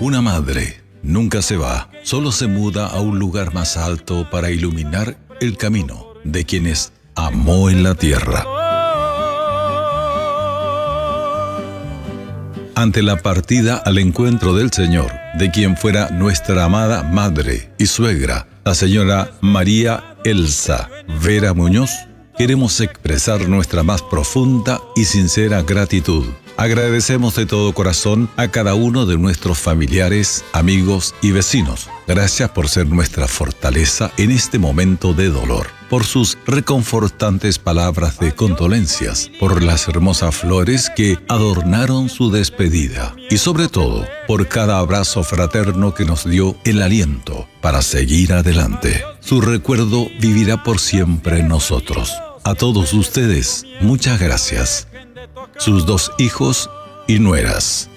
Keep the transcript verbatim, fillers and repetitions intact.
Una madre nunca se va, solo se muda a un lugar más alto para iluminar el camino de quienes amó en la tierra. Ante la partida al encuentro del Señor, de quien fuera nuestra amada madre y suegra, la señora María Elsa Vera Muñoz, queremos expresar nuestra más profunda y sincera gratitud. Agradecemos de todo corazón a cada uno de nuestros familiares, amigos y vecinos. Gracias por ser nuestra fortaleza en este momento de dolor, por sus reconfortantes palabras de condolencias, por las hermosas flores que adornaron su despedida y sobre todo por cada abrazo fraterno que nos dio el aliento para seguir adelante. Su recuerdo vivirá por siempre en nosotros. A todos ustedes, muchas gracias. Sus dos hijos y nueras.